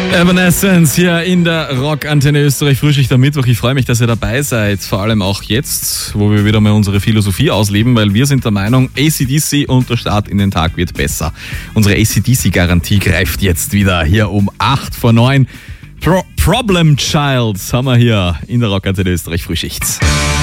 Evanescence hier in der Rockantenne Österreich Frühschicht am Mittwoch. Ich freue mich, dass ihr dabei seid, vor allem auch jetzt, wo wir wieder mal unsere Philosophie ausleben, weil wir sind der Meinung, AC/DC und der Start in den Tag wird besser. Unsere AC/DC-Garantie greift jetzt wieder hier um 8 vor 9. Problem Child haben wir hier in der Rockantenne Österreich Frühschicht.